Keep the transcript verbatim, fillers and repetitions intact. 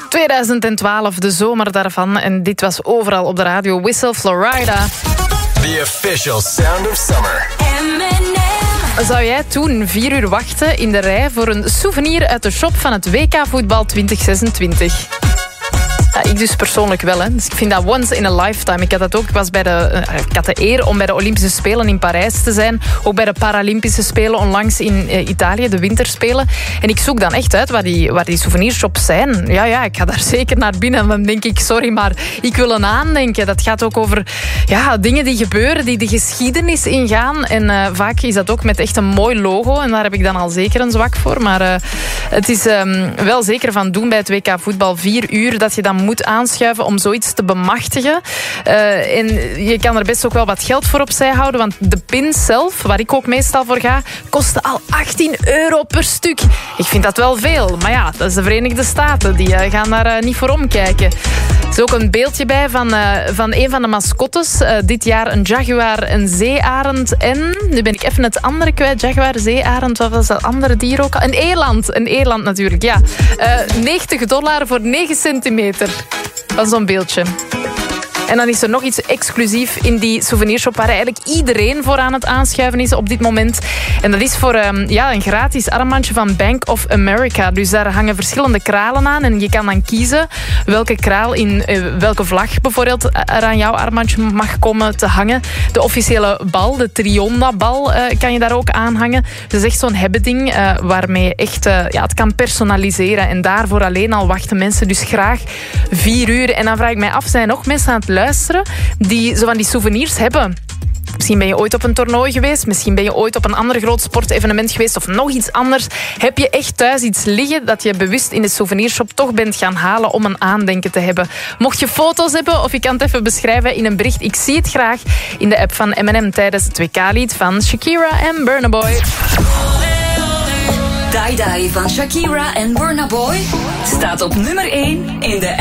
twintig twaalf, de zomer daarvan. En dit was overal op de radio. Whistle Florida. The official sound of summer. M and M. Zou jij toen vier uur wachten in de rij voor een souvenir uit de shop van het W K voetbal twintig zesentwintig? Ja, ik dus persoonlijk wel. Hè. Dus ik vind dat once in a lifetime. Ik had dat ook. Ik, was bij de, uh, ik had de eer om bij de Olympische Spelen in Parijs te zijn. Ook bij de Paralympische Spelen onlangs in uh, Italië, de Winterspelen. En ik zoek dan echt uit waar die, waar die souvenirshops zijn. Ja, ja, ik ga daar zeker naar binnen. En dan denk ik, sorry, maar ik wil een aandenken. Dat gaat ook over ja, dingen die gebeuren, die de geschiedenis ingaan. En uh, vaak is dat ook met echt een mooi logo. En daar heb ik dan al zeker een zwak voor. Maar uh, het is um, wel zeker van doen bij het W K voetbal. Vier uur dat je dan moet aanschuiven om zoiets te bemachtigen. Uh, en je kan er best ook wel wat geld voor opzij houden, want de pins zelf, waar ik ook meestal voor ga, kosten al achttien euro per stuk. Ik vind dat wel veel, maar ja, dat is de Verenigde Staten. Die uh, gaan daar uh, niet voor omkijken. Er is ook een beeldje bij van, uh, van een van de mascottes. Uh, dit jaar een jaguar, een zeearend en... Nu ben ik even het andere kwijt. Jaguar, zeearend, wat was dat andere dier ook? Een eland. Een eland natuurlijk, ja. Uh, negentig dollar voor negen centimeter. Dat is zo'n beeldje. En dan is er nog iets exclusief in die souvenirshop waar eigenlijk iedereen voor aan het aanschuiven is op dit moment. En dat is voor um, ja, een gratis armbandje van Bank of America. Dus daar hangen verschillende kralen aan en je kan dan kiezen welke kraal in uh, welke vlag bijvoorbeeld er aan jouw armbandje mag komen te hangen. De officiële bal, de Trionda-bal, uh, kan je daar ook aan hangen. Dat is echt zo'n hebbeding uh, waarmee je echt uh, ja, het kan personaliseren. En daarvoor alleen al wachten mensen dus graag vier uur. En dan vraag ik mij af, zijn er nog mensen aan het luisteren die zo van die souvenirs hebben? Misschien ben je ooit op een toernooi geweest. Misschien ben je ooit op een ander groot sportevenement geweest. Of nog iets anders. Heb je echt thuis iets liggen dat je bewust in de souvenirshop toch bent gaan halen om een aandenken te hebben? Mocht je foto's hebben of je kan het even beschrijven in een bericht. Ik zie het graag in de app van M en M tijdens het W K-lied van Shakira en Burna Boy. Die Die van Shakira en Burna Boy staat op nummer één in de